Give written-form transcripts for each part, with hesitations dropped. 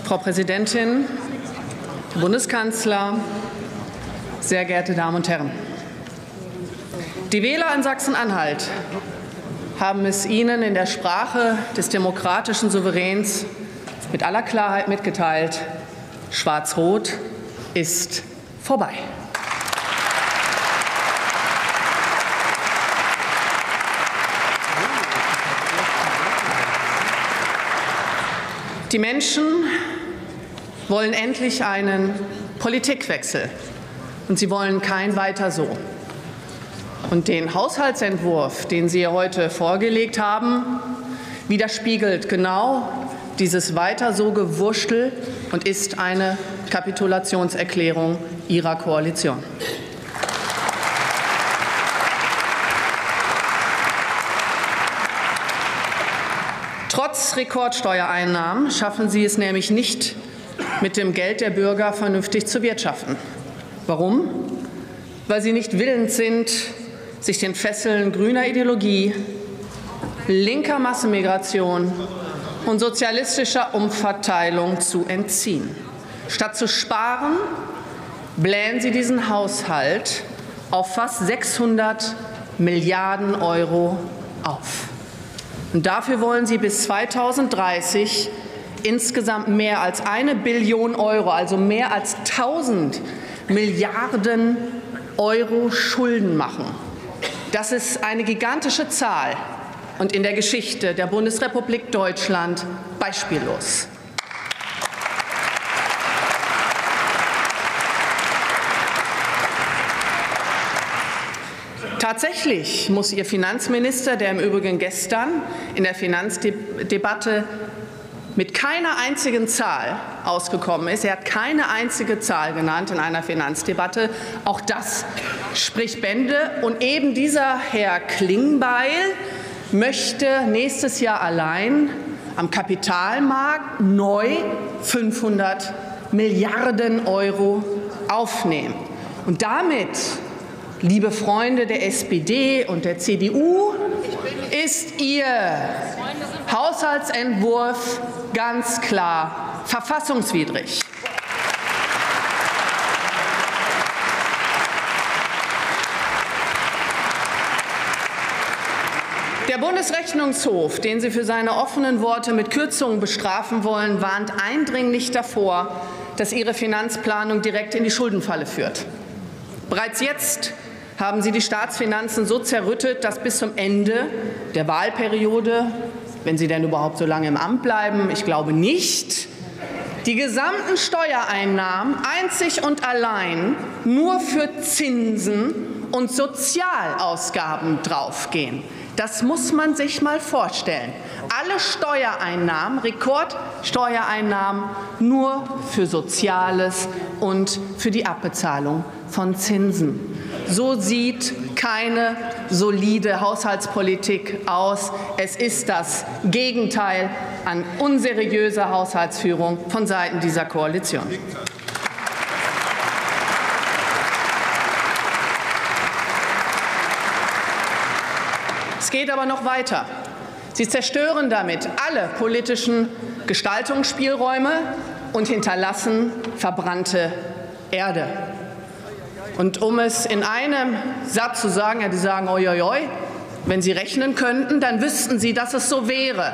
Frau Präsidentin, Herr Bundeskanzler, sehr geehrte Damen und Herren! Die Wähler in Sachsen-Anhalt haben es Ihnen in der Sprache des demokratischen Souveräns mit aller Klarheit mitgeteilt: Schwarz-Rot ist vorbei. Die Menschen wollen endlich einen Politikwechsel, und sie wollen kein Weiter so. Und den Haushaltsentwurf, den Sie heute vorgelegt haben, widerspiegelt genau dieses Weiter so Gewurschtel und ist eine Kapitulationserklärung Ihrer Koalition. Trotz Rekordsteuereinnahmen schaffen Sie es nämlich nicht, mit dem Geld der Bürger vernünftig zu wirtschaften. Warum? Weil Sie nicht willens sind, sich den Fesseln grüner Ideologie, linker Massenmigration und sozialistischer Umverteilung zu entziehen. Statt zu sparen, blähen Sie diesen Haushalt auf fast 600 Milliarden € auf. Und dafür wollen Sie bis 2030 insgesamt mehr als 1 Billion €, also mehr als 1.000 Milliarden € Schulden machen. Das ist eine gigantische Zahl und in der Geschichte der Bundesrepublik Deutschland beispiellos. Tatsächlich muss Ihr Finanzminister, der im Übrigen gestern in der Finanzdebatte mit keiner einzigen Zahl ausgekommen ist. Er hat keine einzige Zahl genannt in einer Finanzdebatte. Auch das spricht Bände. Und eben dieser Herr Klingbeil möchte nächstes Jahr allein am Kapitalmarkt neu 500 Milliarden € aufnehmen. Und damit, liebe Freunde der SPD und der CDU, ist Ihr Haushaltsentwurf ganz klar verfassungswidrig. Der Bundesrechnungshof, den Sie für seine offenen Worte mit Kürzungen bestrafen wollen, warnt eindringlich davor, dass Ihre Finanzplanung direkt in die Schuldenfalle führt. Bereits jetzt haben Sie die Staatsfinanzen so zerrüttet, dass bis zum Ende der Wahlperiode, wenn Sie denn überhaupt so lange im Amt bleiben, ich glaube nicht, die gesamten Steuereinnahmen einzig und allein nur für Zinsen und Sozialausgaben draufgehen. Das muss man sich mal vorstellen. Alle Steuereinnahmen, Rekordsteuereinnahmen, nur für Soziales und für die Abbezahlung von Zinsen. So sieht keine solide Haushaltspolitik aus. Es ist das Gegenteil an unseriöser Haushaltsführung von Seiten dieser Koalition. Es geht aber noch weiter. Sie zerstören damit alle politischen Gestaltungsspielräume und hinterlassen verbrannte Erde. Und um es in einem Satz zu sagen, ja, die sagen, oi, oi, oi, wenn Sie rechnen könnten, dann wüssten Sie, dass es so wäre.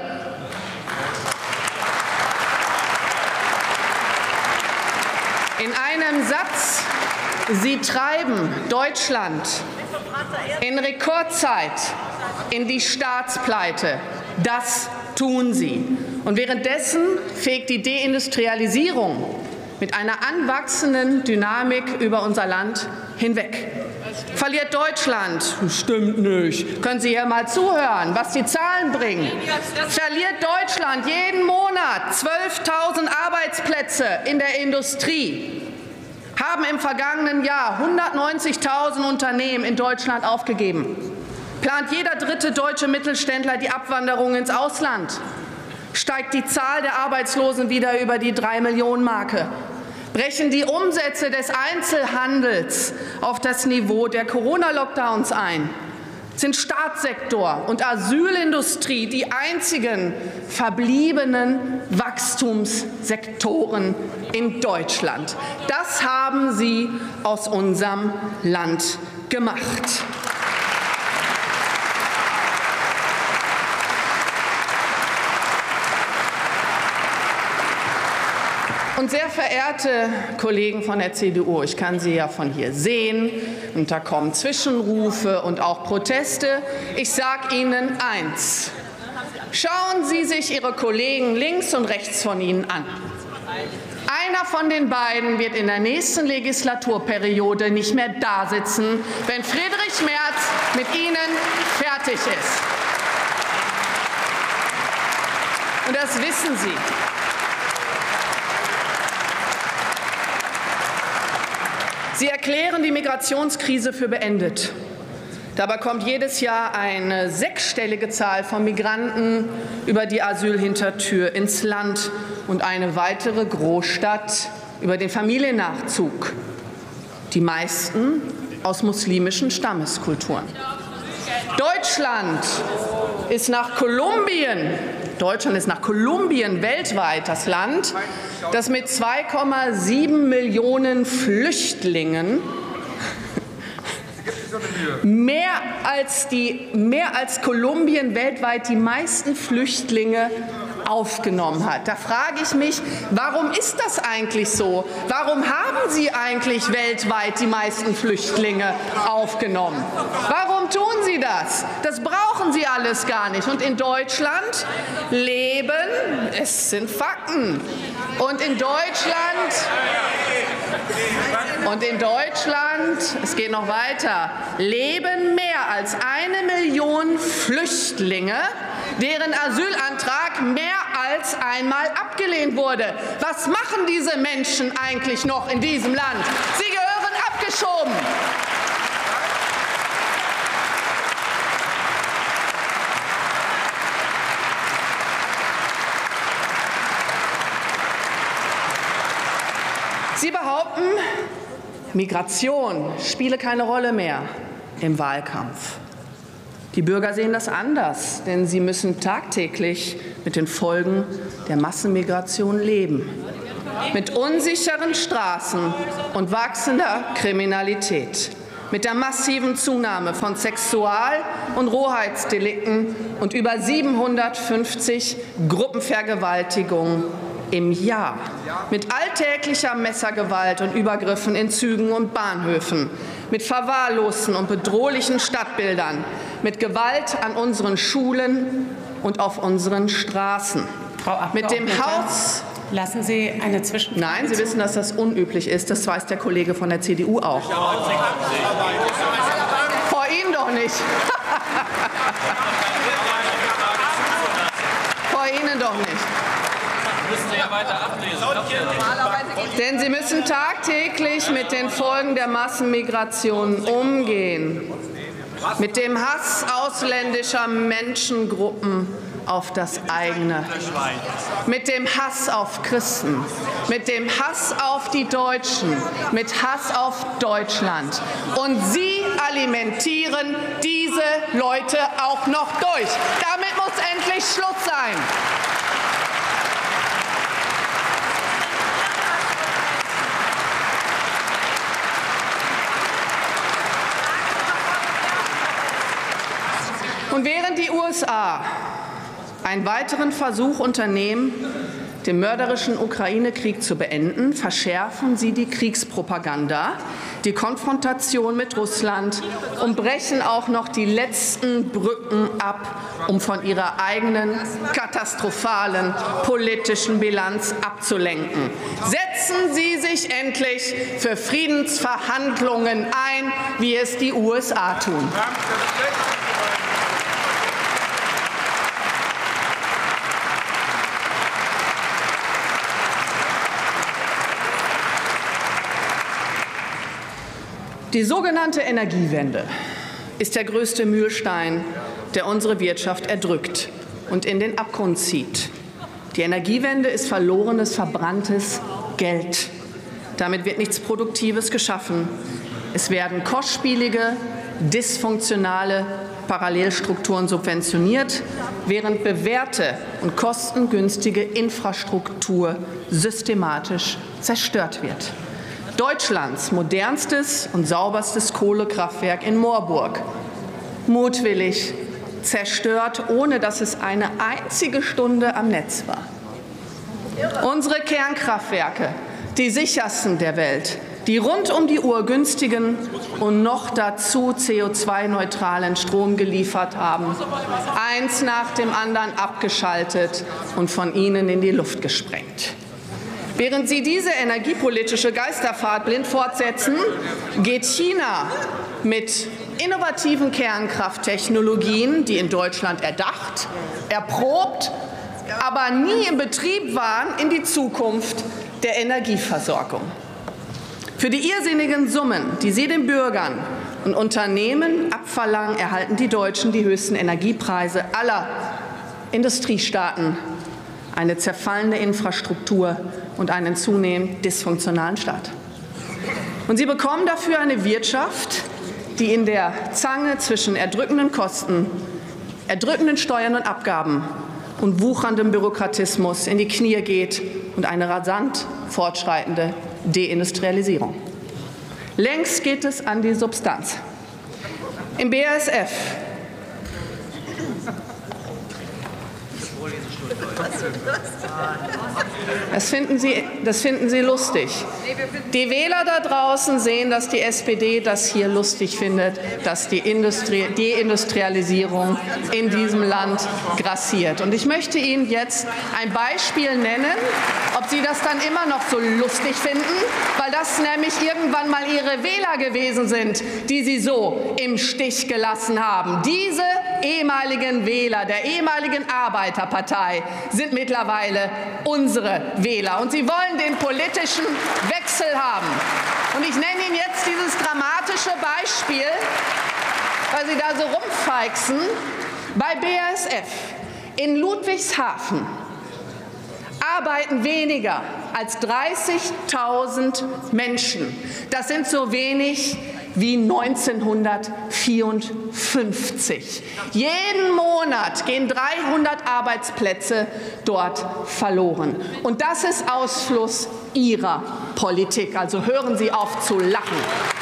In einem Satz: Sie treiben Deutschland in Rekordzeit in die Staatspleite. Das tun Sie. Und währenddessen fegt die Deindustrialisierung mit einer anwachsenden Dynamik über unser Land hinweg. Verliert Deutschland? Stimmt nicht. Können Sie hier mal zuhören, was die Zahlen bringen? Verliert Deutschland jeden Monat 12.000 Arbeitsplätze in der Industrie? Haben im vergangenen Jahr 190.000 Unternehmen in Deutschland aufgegeben? Plant jeder dritte deutsche Mittelständler die Abwanderung ins Ausland? Steigt die Zahl der Arbeitslosen wieder über die 3-Millionen-Marke? Brechen die Umsätze des Einzelhandels auf das Niveau der Corona-Lockdowns ein? sind Staatssektor und Asylindustrie die einzigen verbliebenen Wachstumssektoren in Deutschland. Das haben Sie aus unserem Land gemacht. Und sehr verehrte Kollegen von der CDU, ich kann Sie ja von hier sehen, und da kommen Zwischenrufe und auch Proteste. Ich sage Ihnen eins: Schauen Sie sich Ihre Kollegen links und rechts von Ihnen an. Einer von den beiden wird in der nächsten Legislaturperiode nicht mehr dasitzen, wenn Friedrich Merz mit Ihnen fertig ist. Und das wissen Sie. Sie erklären die Migrationskrise für beendet. Dabei kommt jedes Jahr eine sechsstellige Zahl von Migranten über die Asylhintertür ins Land und eine weitere Großstadt über den Familiennachzug. Die meisten aus muslimischen Stammeskulturen. Deutschland ist nach Kolumbien weltweit das Land, das mit 2,7 Millionen Flüchtlingen mehr als Kolumbien weltweit die meisten Flüchtlinge aufgenommen hat. Da frage ich mich, warum ist das eigentlich so? Warum haben Sie eigentlich weltweit die meisten Flüchtlinge aufgenommen? Warum tun Sie das? Das brauchen Sie alles gar nicht. Und in Deutschland leben, es sind Fakten, und in Deutschland, es geht noch weiter, leben mehr als 1 Million Flüchtlinge, deren Asylantrag mehr als einmal abgelehnt wurde. Was machen diese Menschen eigentlich noch in diesem Land? Sie gehören abgeschoben. Sie behaupten, Migration spiele keine Rolle mehr im Wahlkampf. Die Bürger sehen das anders, denn sie müssen tagtäglich mit den Folgen der Massenmigration leben. Mit unsicheren Straßen und wachsender Kriminalität. Mit der massiven Zunahme von Sexual- und Rohheitsdelikten und über 750 Gruppenvergewaltigungen im Jahr. Mit alltäglicher Messergewalt und Übergriffen in Zügen und Bahnhöfen. Mit verwahrlosten und bedrohlichen Stadtbildern. Mit Gewalt an unseren Schulen und auf unseren Straßen. Frau Abgeordnete, mit dem Haus. Lassen Sie eine Zwischenfrage. Nein, Sie wissen, dass das unüblich ist. Das weiß der Kollege von der CDU auch. Vor Ihnen doch nicht. Vor Ihnen doch nicht. Müssen Sie ja weiter ablesen. Denn Sie müssen tagtäglich mit den Folgen der Massenmigration umgehen. Mit dem Hass ausländischer Menschengruppen auf das eigene. Mit dem Hass auf Christen. Mit dem Hass auf die Deutschen. Mit Hass auf Deutschland. Und Sie alimentieren diese Leute auch noch durch. Damit muss endlich Schluss sein. Und während die USA einen weiteren Versuch unternehmen, den mörderischen Ukraine-Krieg zu beenden, verschärfen sie die Kriegspropaganda, die Konfrontation mit Russland und brechen auch noch die letzten Brücken ab, um von ihrer eigenen katastrophalen politischen Bilanz abzulenken. Setzen Sie sich endlich für Friedensverhandlungen ein, wie es die USA tun. Die sogenannte Energiewende ist der größte Mühlstein, der unsere Wirtschaft erdrückt und in den Abgrund zieht. Die Energiewende ist verlorenes, verbranntes Geld. Damit wird nichts Produktives geschaffen. Es werden kostspielige, dysfunktionale Parallelstrukturen subventioniert, während bewährte und kostengünstige Infrastruktur systematisch zerstört wird. Deutschlands modernstes und sauberstes Kohlekraftwerk in Moorburg mutwillig zerstört, ohne dass es eine einzige Stunde am Netz war. Unsere Kernkraftwerke, die sichersten der Welt, die rund um die Uhr günstigen und noch dazu CO2-neutralen Strom geliefert haben, eins nach dem anderen abgeschaltet und von Ihnen in die Luft gesprengt. Während Sie diese energiepolitische Geisterfahrt blind fortsetzen, geht China mit innovativen Kernkrafttechnologien, die in Deutschland erdacht, erprobt, aber nie in Betrieb waren, in die Zukunft der Energieversorgung. Für die irrsinnigen Summen, die Sie den Bürgern und Unternehmen abverlangen, erhalten die Deutschen die höchsten Energiepreise aller Industriestaaten, eine zerfallene Infrastruktur und einen zunehmend dysfunktionalen Staat. Und Sie bekommen dafür eine Wirtschaft, die in der Zange zwischen erdrückenden Kosten, erdrückenden Steuern und Abgaben und wucherndem Bürokratismus in die Knie geht und eine rasant fortschreitende Deindustrialisierung. Längst geht es an die Substanz. Im BASF Das finden Sie lustig. Die Wähler da draußen sehen, dass die SPD das hier lustig findet, dass die Deindustrialisierung in diesem Land grassiert. Und ich möchte Ihnen jetzt ein Beispiel nennen, ob Sie das dann immer noch so lustig finden, weil das nämlich irgendwann mal Ihre Wähler gewesen sind, die Sie so im Stich gelassen haben. Diese ehemaligen Wähler der ehemaligen Arbeiterpartei sind mittlerweile unsere Wähler. Und sie wollen den politischen Wechsel haben. Und ich nenne Ihnen jetzt dieses dramatische Beispiel, weil Sie da so rumfeixen, bei BASF in Ludwigshafen arbeiten weniger als 30.000 Menschen. Das sind so wenig wie 1954. Jeden Monat gehen 300 Arbeitsplätze dort verloren. Und das ist Ausfluss Ihrer Politik. Also hören Sie auf zu lachen.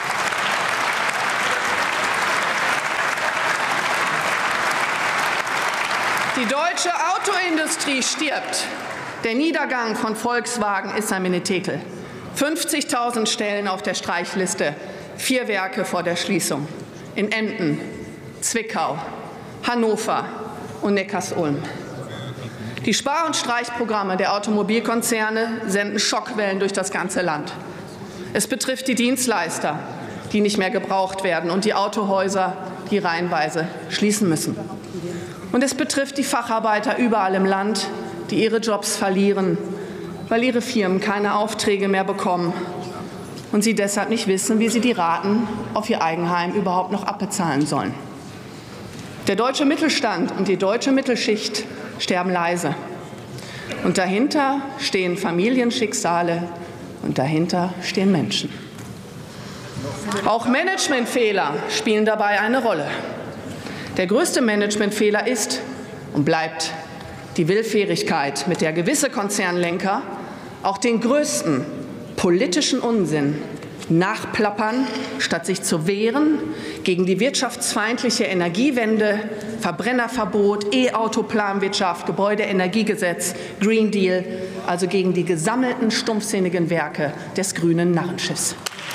Die deutsche Autoindustrie stirbt. Der Niedergang von Volkswagen ist ein Menetekel. 50.000 Stellen auf der Streichliste. 4 Werke vor der Schließung. In Emden, Zwickau, Hannover und Neckarsulm. Die Spar- und Streichprogramme der Automobilkonzerne senden Schockwellen durch das ganze Land. Es betrifft die Dienstleister, die nicht mehr gebraucht werden, und die Autohäuser, die reihenweise schließen müssen. Und es betrifft die Facharbeiter überall im Land, die ihre Jobs verlieren, weil ihre Firmen keine Aufträge mehr bekommen und sie deshalb nicht wissen, wie sie die Raten auf ihr Eigenheim überhaupt noch abbezahlen sollen. Der deutsche Mittelstand und die deutsche Mittelschicht sterben leise. Und dahinter stehen Familienschicksale und dahinter stehen Menschen. Auch Managementfehler spielen dabei eine Rolle. Der größte Managementfehler ist und bleibt die Willfährigkeit, mit der gewisse Konzernlenker auch den größten politischen Unsinn nachplappern, statt sich zu wehren gegen die wirtschaftsfeindliche Energiewende, Verbrennerverbot, E-Auto-Planwirtschaft, Gebäudeenergiegesetz, Green Deal, also gegen die gesammelten stumpfsinnigen Werke des grünen Narrenschiffs.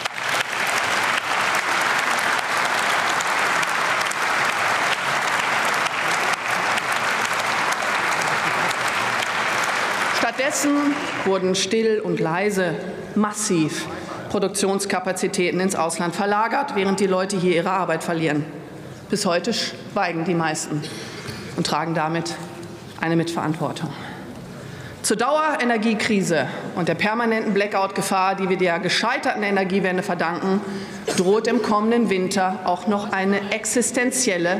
Stattdessen wurden still und leise massiv Produktionskapazitäten ins Ausland verlagert, während die Leute hier ihre Arbeit verlieren. Bis heute schweigen die meisten und tragen damit eine Mitverantwortung. Zur Dauerenergiekrise und der permanenten Blackout-Gefahr, die wir der gescheiterten Energiewende verdanken, droht im kommenden Winter auch noch eine existenzielle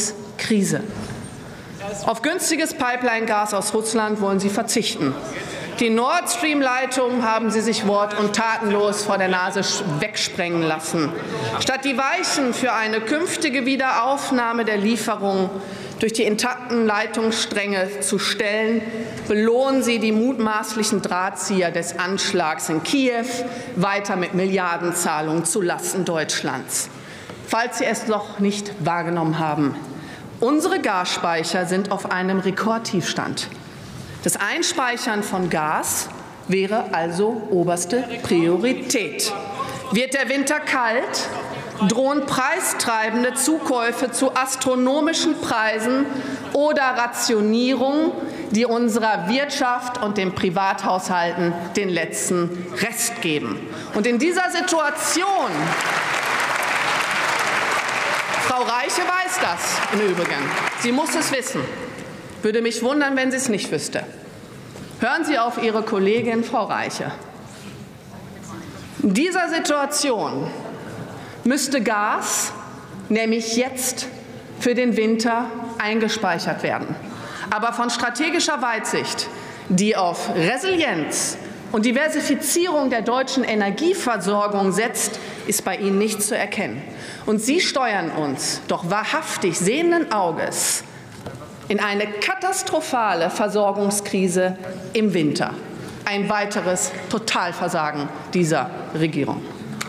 Gasversorgungskrise. Auf günstiges Pipeline-Gas aus Russland wollen Sie verzichten. Die Nord Stream-Leitung haben Sie sich wort- und tatenlos vor der Nase wegsprengen lassen. Statt die Weichen für eine künftige Wiederaufnahme der Lieferung durch die intakten Leitungsstränge zu stellen, belohnen Sie die mutmaßlichen Drahtzieher des Anschlags in Kiew weiter mit Milliardenzahlungen zulasten Deutschlands. Falls Sie es noch nicht wahrgenommen haben, unsere Gasspeicher sind auf einem Rekordtiefstand. Das Einspeichern von Gas wäre also oberste Priorität. Wird der Winter kalt, drohen preistreibende Zukäufe zu astronomischen Preisen oder Rationierung, die unserer Wirtschaft und den Privathaushalten den letzten Rest geben. Und in dieser Situation, Frau Reiche weiß das im Übrigen, sie muss es wissen, würde mich wundern, wenn sie es nicht wüsste. Hören Sie auf Ihre Kollegin Frau Reiche. In dieser Situation müsste Gas nämlich jetzt für den Winter eingespeichert werden. Aber von strategischer Weitsicht, die auf Resilienz und Diversifizierung der deutschen Energieversorgung setzt, ist bei Ihnen nichts zu erkennen. Und Sie steuern uns doch wahrhaftig sehenden Auges in eine katastrophale Versorgungskrise im Winter. Ein weiteres Totalversagen dieser Regierung.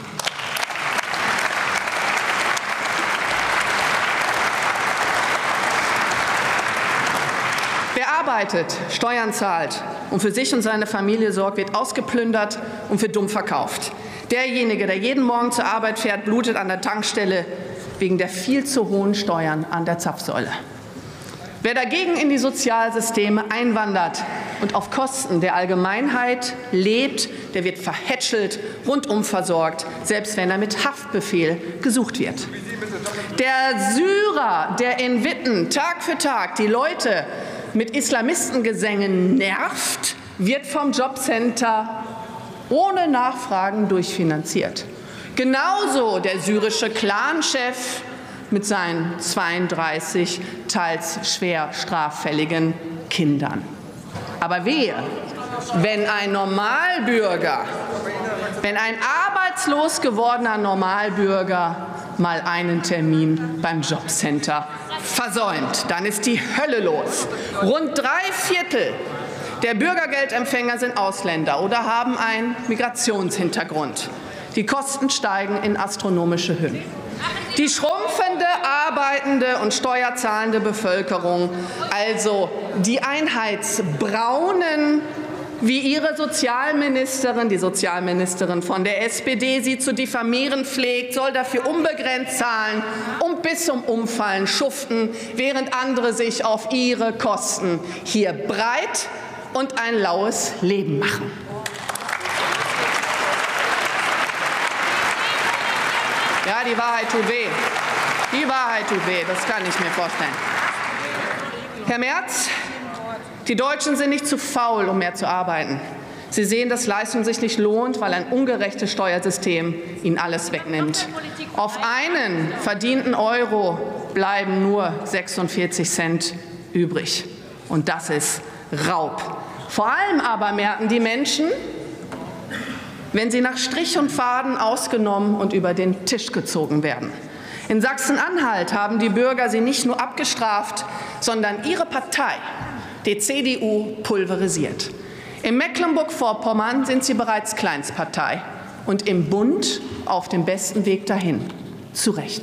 Wer arbeitet, Steuern zahlt und für sich und seine Familie sorgt, wird ausgeplündert und für dumm verkauft. Derjenige, der jeden Morgen zur Arbeit fährt, blutet an der Tankstelle wegen der viel zu hohen Steuern an der Zapfsäule. Wer dagegen in die Sozialsysteme einwandert und auf Kosten der Allgemeinheit lebt, der wird verhätschelt, rundum versorgt, selbst wenn er mit Haftbefehl gesucht wird. Der Syrer, der in Witten Tag für Tag die Leute mit Islamistengesängen nervt, wird vom Jobcenter ohne Nachfragen durchfinanziert. Genauso der syrische Clanchef mit seinen 32 teils schwer straffälligen Kindern. Aber wehe, wenn ein Normalbürger, wenn ein arbeitslos gewordener Normalbürger mal einen Termin beim Jobcenter versäumt, dann ist die Hölle los. Rund 3/4 der Bürgergeldempfänger sind Ausländer oder haben einen Migrationshintergrund. Die Kosten steigen in astronomische Höhen. Die schrumpfende, arbeitende und steuerzahlende Bevölkerung, also die Einheitsbraunen, wie Ihre Sozialministerin, die Sozialministerin von der SPD, sie zu diffamieren pflegt, soll dafür unbegrenzt zahlen und bis zum Umfallen schuften, während andere sich auf ihre Kosten hier breit und ein laues Leben machen. Ja, die Wahrheit tut weh. Die Wahrheit tut weh, das kann ich mir vorstellen. Herr Merz, die Deutschen sind nicht zu faul, um mehr zu arbeiten. Sie sehen, dass Leistung sich nicht lohnt, weil ein ungerechtes Steuersystem ihnen alles wegnimmt. Auf einen verdienten Euro bleiben nur 46 Cent übrig. Und das ist Raub. Vor allem aber merken die Menschen, wenn sie nach Strich und Faden ausgenommen und über den Tisch gezogen werden. In Sachsen-Anhalt haben die Bürger sie nicht nur abgestraft, sondern ihre Partei, die CDU, pulverisiert. In Mecklenburg-Vorpommern sind sie bereits Kleinstpartei und im Bund auf dem besten Weg dahin. Zu Recht.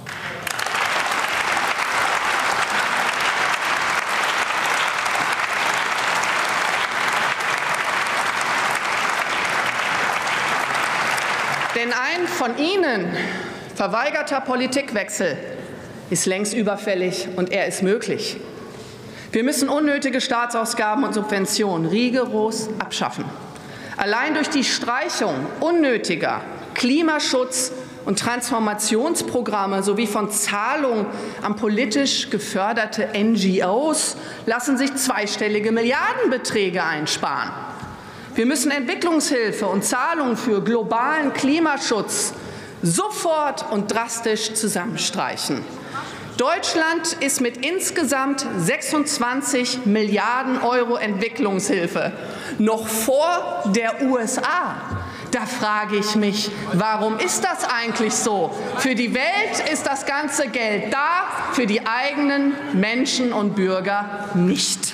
Denn ein von Ihnen verweigerter Politikwechsel ist längst überfällig und er ist möglich. Wir müssen unnötige Staatsausgaben und Subventionen rigoros abschaffen. Allein durch die Streichung unnötiger Klimaschutz- und Transformationsprogramme sowie von Zahlungen an politisch geförderte NGOs lassen sich zweistellige Milliardenbeträge einsparen. Wir müssen Entwicklungshilfe und Zahlungen für globalen Klimaschutz sofort und drastisch zusammenstreichen. Deutschland ist mit insgesamt 26 Milliarden € Entwicklungshilfe noch vor der USA. Da frage ich mich, warum ist das eigentlich so? Für die Welt ist das ganze Geld da, für die eigenen Menschen und Bürger nicht.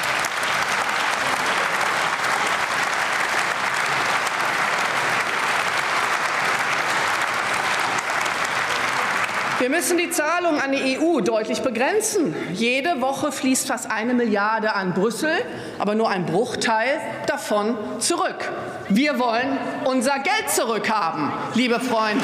Wir müssen die Zahlungen an die EU deutlich begrenzen. Jede Woche fließt fast 1 Milliarde an Brüssel, aber nur ein Bruchteil davon zurück. Wir wollen unser Geld zurückhaben, liebe Freunde.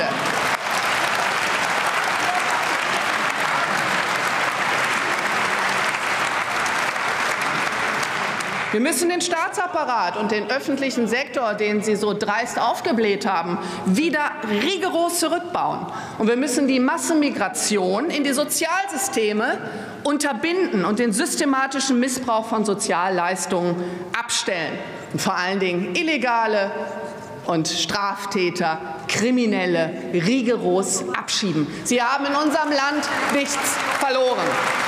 Wir müssen den Staatsapparat und den öffentlichen Sektor, den Sie so dreist aufgebläht haben, wieder rigoros zurückbauen. Und wir müssen die Massenmigration in die Sozialsysteme unterbinden und den systematischen Missbrauch von Sozialleistungen abstellen. Und vor allen Dingen Illegale und Straftäter, Kriminelle rigoros abschieben. Sie haben in unserem Land nichts verloren.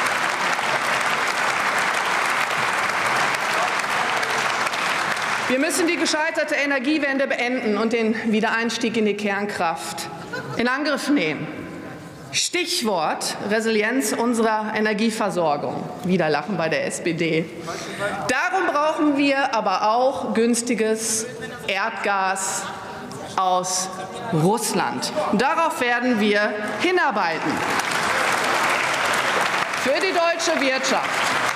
Wir müssen die gescheiterte Energiewende beenden und den Wiedereinstieg in die Kernkraft in Angriff nehmen. Stichwort Resilienz unserer Energieversorgung. Wieder Lachen bei der SPD. Darum brauchen wir aber auch günstiges Erdgas aus Russland. Und darauf werden wir hinarbeiten. Für die deutsche Wirtschaft.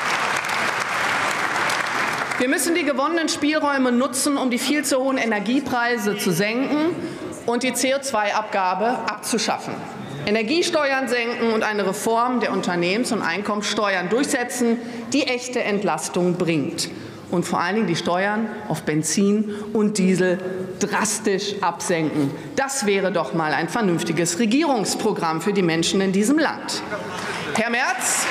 Wir müssen die gewonnenen Spielräume nutzen, um die viel zu hohen Energiepreise zu senken und die CO2-Abgabe abzuschaffen. Energiesteuern senken und eine Reform der Unternehmens- und Einkommensteuern durchsetzen, die echte Entlastung bringt. Und vor allen Dingen die Steuern auf Benzin und Diesel drastisch absenken. Das wäre doch mal ein vernünftiges Regierungsprogramm für die Menschen in diesem Land. Herr Merz,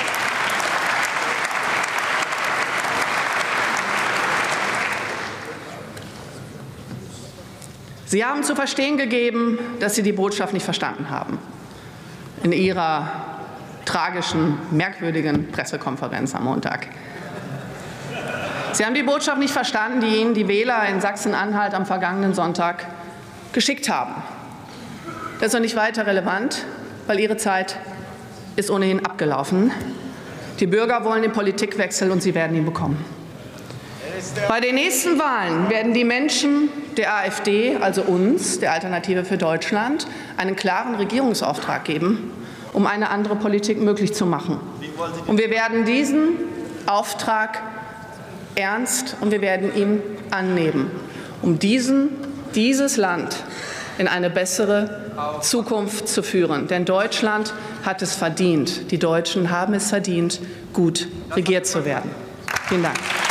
Sie haben zu verstehen gegeben, dass Sie die Botschaft nicht verstanden haben in Ihrer tragischen, merkwürdigen Pressekonferenz am Montag. Sie haben die Botschaft nicht verstanden, die Ihnen die Wähler in Sachsen-Anhalt am vergangenen Sonntag geschickt haben. Das ist noch nicht weiter relevant, weil Ihre Zeit ist ohnehin abgelaufen. Die Bürger wollen den Politikwechsel und sie werden ihn bekommen. Bei den nächsten Wahlen werden die Menschen der AfD, also uns, der Alternative für Deutschland, einen klaren Regierungsauftrag geben, um eine andere Politik möglich zu machen. Und wir werden diesen Auftrag ernst und wir werden ihn annehmen, um dieses Land in eine bessere Zukunft zu führen. Denn Deutschland hat es verdient, die Deutschen haben es verdient, gut regiert zu werden. Vielen Dank.